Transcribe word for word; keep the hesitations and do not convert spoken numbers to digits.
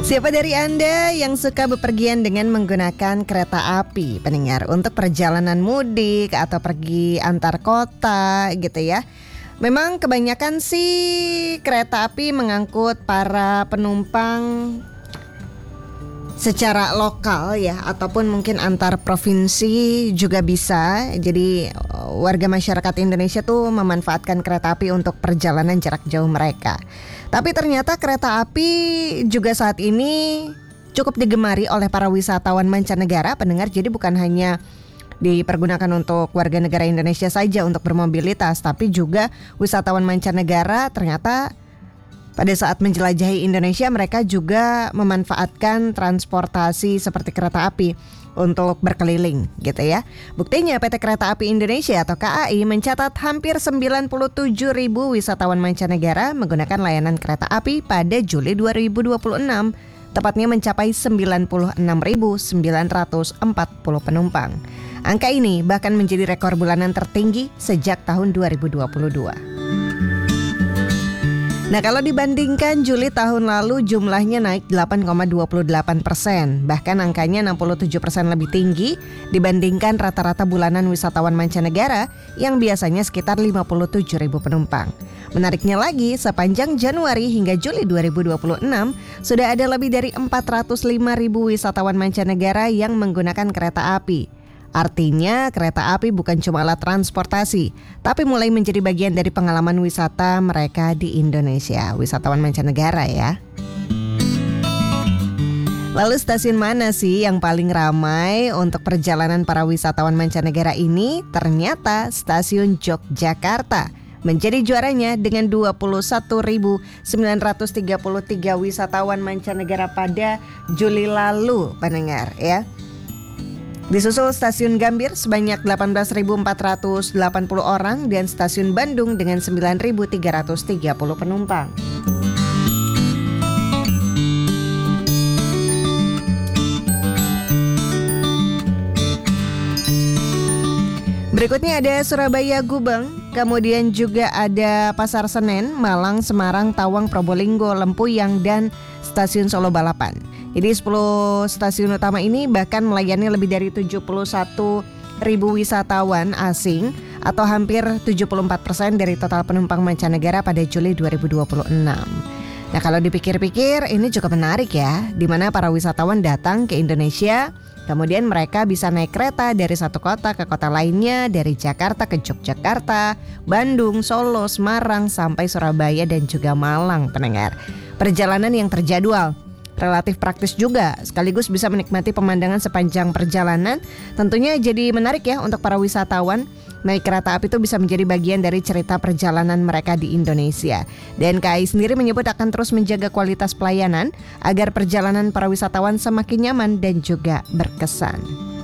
Siapa dari Anda yang suka bepergian dengan menggunakan kereta api, pendengar, untuk perjalanan mudik atau pergi antar kota gitu ya? Memang kebanyakan sih kereta api mengangkut para penumpang secara lokal ya, ataupun mungkin antar provinsi juga bisa. Jadi warga masyarakat Indonesia tuh memanfaatkan kereta api untuk perjalanan jarak jauh mereka. Tapi ternyata kereta api juga saat ini cukup digemari oleh para wisatawan mancanegara, pendengar. Jadi bukan hanya dipergunakan untuk warga negara Indonesia saja untuk bermobilitas, tapi juga wisatawan mancanegara ternyata pada saat menjelajahi Indonesia mereka juga memanfaatkan transportasi seperti kereta api untuk berkeliling gitu ya. Buktinya P T Kereta Api Indonesia atau K A I mencatat hampir sembilan puluh tujuh ribu wisatawan mancanegara menggunakan layanan kereta api pada Juli dua ribu dua puluh enam. Tepatnya mencapai sembilan puluh enam ribu sembilan ratus empat puluh penumpang. Angka ini bahkan menjadi rekor bulanan tertinggi sejak tahun dua ribu dua puluh dua. Nah, kalau dibandingkan Juli tahun lalu jumlahnya naik delapan koma dua delapan persen. Bahkan angkanya enam puluh tujuh persen lebih tinggi dibandingkan rata-rata bulanan wisatawan mancanegara yang biasanya sekitar lima puluh tujuh ribu penumpang. Menariknya lagi, sepanjang Januari hingga Juli dua ribu dua puluh enam sudah ada lebih dari empat ratus lima ribu wisatawan mancanegara yang menggunakan kereta api. Artinya kereta api bukan cuma alat transportasi, tapi mulai menjadi bagian dari pengalaman wisata mereka di Indonesia, wisatawan mancanegara ya. Lalu stasiun mana sih yang paling ramai untuk perjalanan para wisatawan mancanegara ini? Ternyata stasiun Yogyakarta menjadi juaranya dengan dua puluh satu ribu sembilan ratus tiga puluh tiga wisatawan mancanegara pada Juli lalu, pendengar ya. Disusul stasiun Gambir sebanyak delapan belas ribu empat ratus delapan puluh orang dan stasiun Bandung dengan sembilan ribu tiga ratus tiga puluh penumpang. Berikutnya ada Surabaya Gubeng, kemudian juga ada Pasar Senen, Malang, Semarang, Tawang, Probolinggo, Lempuyang, dan stasiun Solo Balapan. Jadi sepuluh stasiun utama ini bahkan melayani lebih dari tujuh puluh satu ribu wisatawan asing atau hampir tujuh puluh empat persen dari total penumpang mancanegara pada Juli dua ribu dua puluh enam. Nah, kalau dipikir-pikir ini cukup menarik ya, di mana para wisatawan datang ke Indonesia, kemudian mereka bisa naik kereta dari satu kota ke kota lainnya, dari Jakarta ke Yogyakarta, Bandung, Solo, Semarang, sampai Surabaya dan juga Malang, pendengar. Perjalanan yang terjadwal, relatif praktis juga, sekaligus bisa menikmati pemandangan sepanjang perjalanan. Tentunya jadi menarik ya untuk para wisatawan. Naik kereta api itu bisa menjadi bagian dari cerita perjalanan mereka di Indonesia. Dan K A I sendiri menyebut akan terus menjaga kualitas pelayanan agar perjalanan para wisatawan semakin nyaman dan juga berkesan.